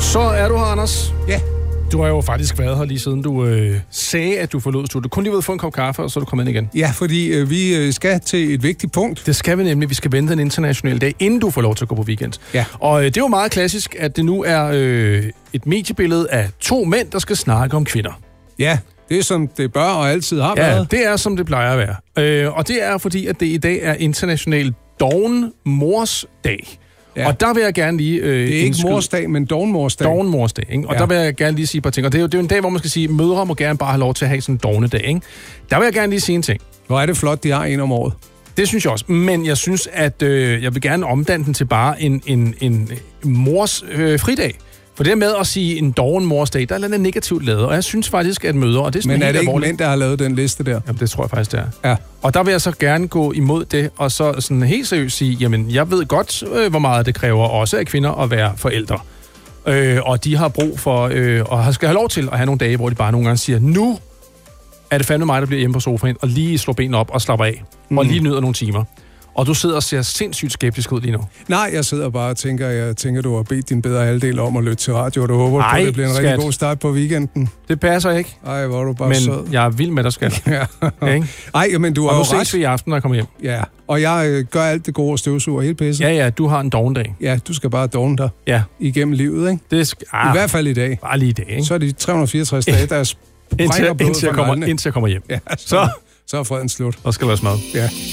Så er du her, Anders. Ja. Du har jo faktisk været her lige siden du sagde, at du forlod studiet. Du kun lige ved at få en kop kaffe, og så er du kommet ind igen. Ja, fordi vi skal til et vigtigt punkt. Det skal vi nemlig. Vi skal vente en international dag, inden du får lov til at gå på weekend. Ja. Og det er jo meget klassisk, at det nu er et mediebillede af 2 mænd, der skal snakke om kvinder. Ja, det er som det bør og altid har været. Ja, det er som det plejer at være. Og det er fordi, at det i dag er international doven mors dag. Ja. Og der vil jeg gerne lige... det er ikke morsdag, men dovenmorsdag. Dovenmorsdag, ikke? Og der vil jeg gerne lige sige et par ting. Og det er jo en dag, hvor man skal sige, at mødre må gerne bare have lov til at have sådan en dovenedag, ikke? Der vil jeg gerne lige sige en ting. Hvor er det flot, de har en om året. Det synes jeg også. Men jeg synes, at jeg vil gerne omdanne den til bare en mors fridag. For det med at sige en doven morsdag, der er noget negativt lavet. Og jeg synes faktisk, at mødre... Og det er men er det ikke mænd, der har lavet den liste der? Jamen, det tror jeg faktisk, det er. Ja. Og der vil jeg så gerne gå imod det, og så sådan helt seriøst sige, jamen, jeg ved godt, hvor meget det kræver også af kvinder at være forældre. Og de har brug for, og skal have lov til at have nogle dage, hvor de bare nogle gange siger, nu er det fandme mig, der bliver hjemme på sofaen, og lige slår benene op og slapper af, og lige nyder nogle timer. Og du sidder og ser sindssygt skeptisk ud lige nu. Nej, jeg sidder bare og tænker, du har bedt din bedre halvdel om at lytte til radio, og du håber på, at det bliver en rigtig god start på weekenden. Det passer ikke. Ej, hvor er du bare sød. Men jeg er vild med dig, skat. Ja. Ej, men du har jo ret. Og nu ses vi i aften, når jeg kommer hjem. Ja, og jeg gør alt det gode og støvsuger hele pisset. Ja, du har en dovendag. Ja, du skal bare dovne dig igennem livet, ikke? I hvert fald i dag. Bare lige i dag, ikke? Så er de 364 dage, der sprænger blodet indtil jeg kommer hjem. Ja, så er freden slut. Så skal der være smad. Ja.